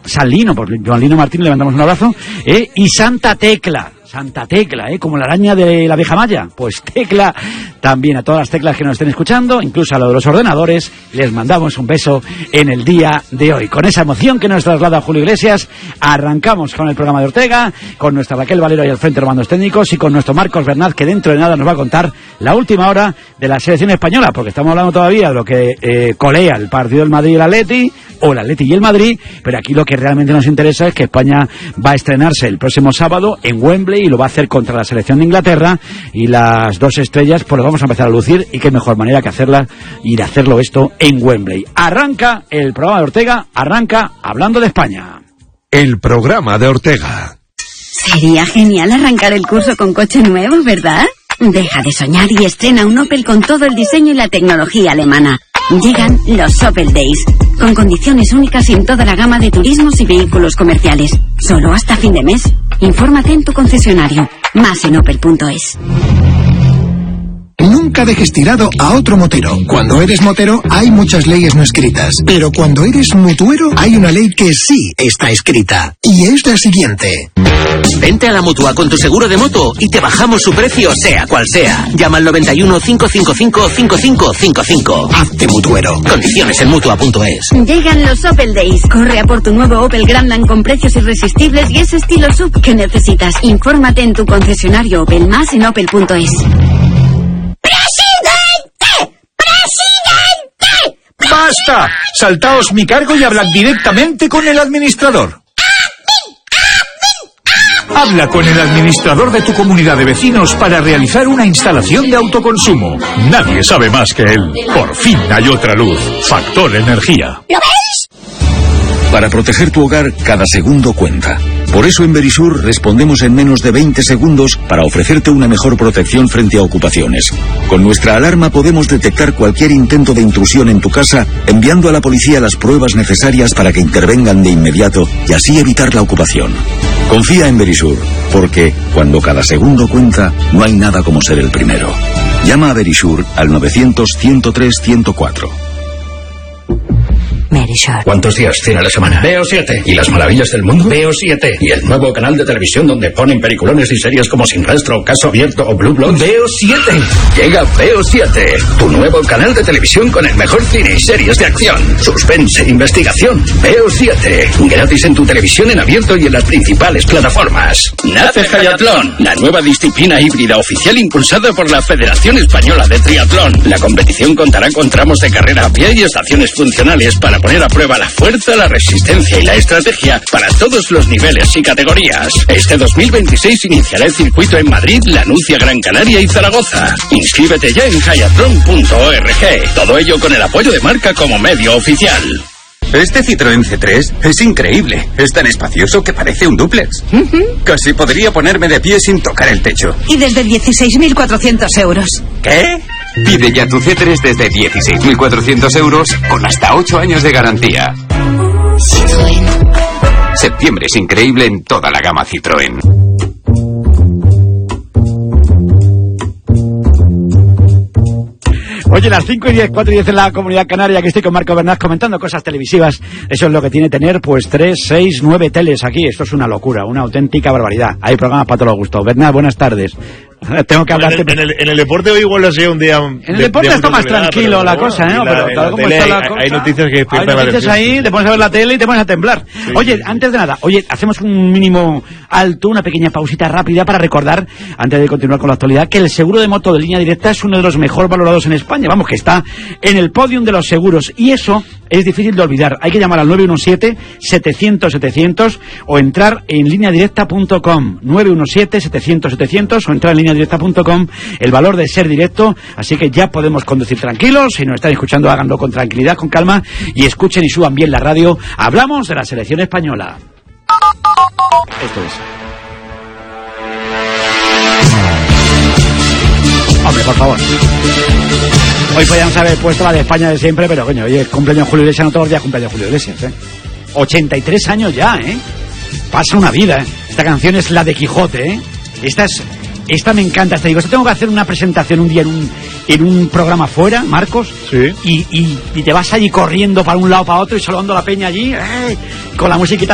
San Lino, por Joan Lino Martín, le mandamos un abrazo, y Santa Tecla, como la araña de la vieja maya. Pues Tecla también, a todas las teclas que nos estén escuchando, incluso a lo de los ordenadores, les mandamos un beso en el día de hoy. Con esa emoción que nos traslada Julio Iglesias, arrancamos con el programa de Ortega, con nuestra Raquel Valero y al frente de los mandos técnicos, y con nuestro Marcos Bernat, que dentro de nada nos va a contar la última hora de la selección española, porque estamos hablando todavía de lo que colea el partido del Madrid y el Atleti, o el Atleti y el Madrid, pero aquí lo que realmente nos interesa es que España va a estrenarse el próximo sábado en Wembley, y lo va a hacer contra la selección de Inglaterra, y las dos estrellas pues lo vamos a empezar a lucir, y qué mejor manera que hacerla y de hacerlo esto en Wembley. Arranca el programa de Ortega, arranca hablando de España. El programa de Ortega. Sería genial arrancar el curso con coche nuevo, ¿verdad? Deja de soñar y estrena un Opel con todo el diseño y la tecnología alemana. Llegan los Opel Days, con condiciones únicas en toda la gama de turismos y vehículos comerciales. Solo hasta fin de mes. Infórmate en tu concesionario. Más en opel.es. Nunca dejes tirado a otro motero. Cuando eres motero hay muchas leyes no escritas, pero cuando eres mutuero hay una ley que sí está escrita, y es la siguiente. Vente a la Mutua con tu seguro de moto y te bajamos su precio sea cual sea. Llama al 91 555 5555. Hazte mutuero. Condiciones en Mutua.es. Llegan los Opel Days. Corre a por tu nuevo Opel Grandland con precios irresistibles y ese estilo SUV que necesitas. Infórmate en tu concesionario Opel, más en opel.es. ¡Basta! Saltaos mi cargo y hablad directamente con el administrador. Habla con el administrador de tu comunidad de vecinos para realizar una instalación de autoconsumo. Nadie sabe más que él. Por fin hay otra luz. Factor Energía. ¿Lo veis? Para proteger tu hogar, cada segundo cuenta. Por eso en Verisur respondemos en menos de 20 segundos para ofrecerte una mejor protección frente a ocupaciones. Con nuestra alarma podemos detectar cualquier intento de intrusión en tu casa, enviando a la policía las pruebas necesarias para que intervengan de inmediato y así evitar la ocupación. Confía en Verisur, porque cuando cada segundo cuenta, no hay nada como ser el primero. Llama a Verisur al 900-103-104. ¿Cuántos días tiene la semana? Veo 7. ¿Y las maravillas del mundo? Veo 7. ¿Y el nuevo canal de televisión donde ponen peliculones y series como Sin Rastro, Caso Abierto o Blue Bloods? Veo 7. Llega Veo 7, tu nuevo canal de televisión con el mejor cine y series de acción, suspense, investigación. Veo 7. Gratis en tu televisión en abierto y en las principales plataformas. Nace Hayatlón, la nueva disciplina híbrida oficial impulsada por la Federación Española de Triatlón. La competición contará con tramos de carrera a pie y estaciones funcionales para poner a prueba la fuerza, la resistencia y la estrategia para todos los niveles y categorías. Este 2026 iniciará el circuito en Madrid, Lanucia, Gran Canaria y Zaragoza. Inscríbete ya en hayatlon.org. Todo ello con el apoyo de Marca como medio oficial. Este Citroën C3 es increíble. Es tan espacioso que parece un dúplex. Casi podría ponerme de pie sin tocar el techo. Y desde 16.400 euros. ¿Qué? Pide ya tu C3 desde 16.400 euros con hasta 8 años de garantía. Citroën. Septiembre es increíble en toda la gama Citroën. Oye, las 5:10, 4:10 en la Comunidad Canaria, que estoy con Marco Bernat comentando cosas televisivas. Eso es lo que tiene tener, pues, 3, 6, 9 teles aquí. Esto es una locura, una auténtica barbaridad. Hay programas para todos los gustos. Bernat, buenas tardes. Tengo que hablarte. En el deporte hoy igual ha sido un día. En el deporte está más tranquilo la cosa, ¿eh? Pero tal como está la cosa. Hay noticias que despiertan la atención. Hay noticias ahí, te pones a ver la tele y te pones a temblar. Sí. Oye, antes de nada, hacemos un mínimo alto, una pequeña pausita rápida para recordar, antes de continuar con la actualidad, que el seguro de moto de línea directa es uno de los mejor valorados en España. Vamos, que está en el podium de los seguros. Y eso es difícil de olvidar. Hay que llamar al 917-700-700 o entrar en lineadirecta.com. 917-700-700 o entrar en lineadirecta.com. El valor de ser directo, así que ya podemos conducir tranquilos. Si nos están escuchando, háganlo con tranquilidad, con calma, y escuchen y suban bien la radio. Hablamos de la selección española. Esto es. Hombre, por favor. Hoy podíamos haber puesto la de España de siempre, pero coño, hoy es cumpleaños Julio Iglesias, no todos los días cumpleaños Julio Iglesias, 83 años ya, Pasa una vida, Esta canción es la de Quijote, Esta me encanta, te digo, tengo que hacer una presentación un día en un programa fuera, Marcos, sí. y te vas allí corriendo para un lado para otro y saludando a la peña allí, con la musiquita